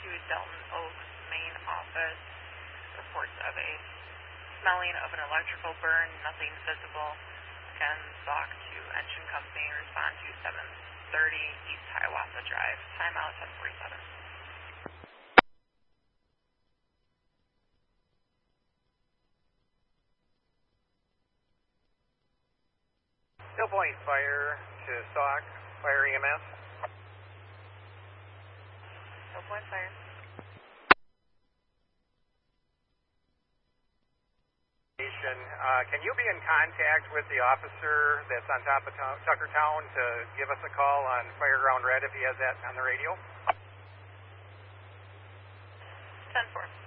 to Delton Oaks main office. Reports of a smelling of an electrical burn, nothing visible. Again, SOC to engine company, respond to 730 East Hiawatha Drive. Timeout 10:47. Still Point Fire to SOC, Fire EMS. Still Point Fire. Can you be in contact with the officer that's on top of Tuckertown to give us a call on Fireground Red if he has that on the radio? 10-4.